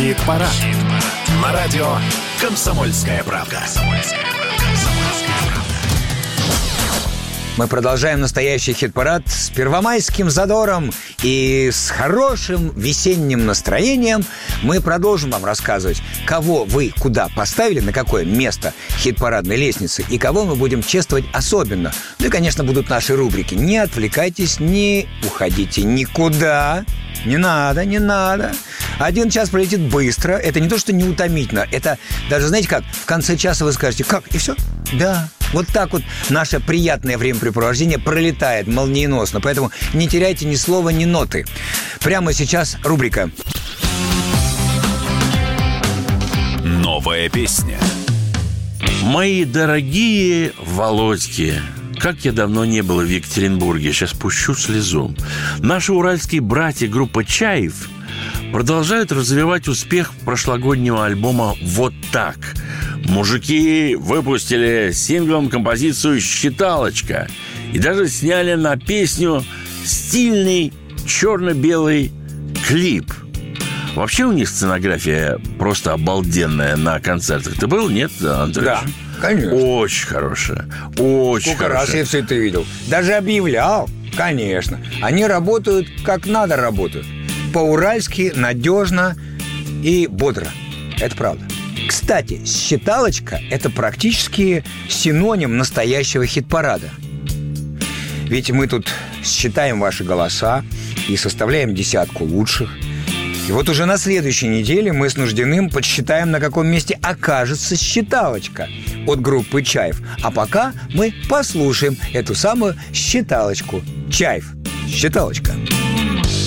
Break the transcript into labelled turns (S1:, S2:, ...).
S1: Хит-парад. На радио «Комсомольская правда».
S2: Мы продолжаем настоящий хит-парад с первомайским задором и с хорошим весенним настроением. Мы продолжим вам рассказывать, кого вы куда поставили, на какое место хит-парадной лестницы, и кого мы будем чествовать особенно. Ну и, конечно, будут наши рубрики. Не отвлекайтесь, не уходите никуда. Не надо. 1 час пролетит быстро. Это не то, что неутомительно. Это даже, знаете как, в конце часа вы скажете: как, и все? Да. Вот так вот наше приятное времяпрепровождение пролетает молниеносно. Поэтому не теряйте ни слова, ни ноты. Прямо сейчас рубрика
S1: «Новая песня».
S3: Мои дорогие Володьки, как я давно не был в Екатеринбурге, сейчас пущу слезу. Наши уральские братья группа «Чаев» продолжают развивать успех прошлогоднего альбома «Вот так». Мужики выпустили синглом композицию «Считалочка» и даже сняли на песню стильный черно-белый клип. Вообще у них сценография просто обалденная на концертах. Ты был, нет, Андрей?
S2: Да, конечно.
S3: Очень хорошая. Очень
S2: Сколько раз
S3: хорошая.
S2: я все это видел. Даже объявлял, конечно. Они работают как надо работают. По-уральски, надежно и бодро. Это правда. Кстати, считалочка – это практически синоним настоящего хит-парада. Ведь мы тут считаем ваши голоса и составляем десятку лучших. И вот уже на следующей неделе мы с Нуждиным подсчитаем, на каком месте окажется считалочка от группы «Чаев». А пока мы послушаем эту самую считалочку. «Чаев». Считалочка.